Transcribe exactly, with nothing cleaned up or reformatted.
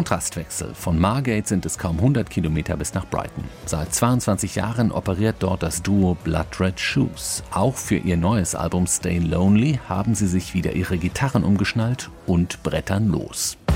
Kontrastwechsel. Von Margate sind es kaum hundert Kilometer bis nach Brighton. Seit zweiundzwanzig Jahren operiert dort das Duo Blood Red Shoes. Auch für ihr neues Album Stay Lonely haben sie sich wieder ihre Gitarren umgeschnallt und brettern los.